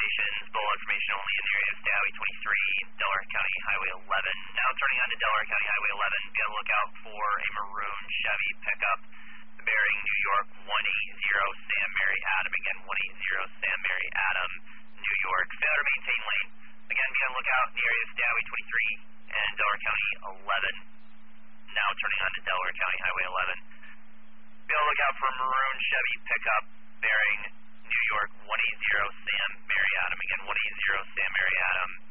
stations, below information only in the area of State Highway 23, Delaware County Highway 11. Now turning on to Delaware County Highway 11, be on the lookout for a maroon Chevy pickup bearing New York 180 Sam Mary Adam. Again, 180 Sam Mary Adam, New York. Failure to maintain lane. Again, be on the lookout in the area of State Highway 23 and Delaware County 11. Now turning on to Delaware County Highway 11. Be on the lookout for a maroon Chevy pickup bearing New York 180 Sam Mary Adam. Again, 180 Sam Mary Adam,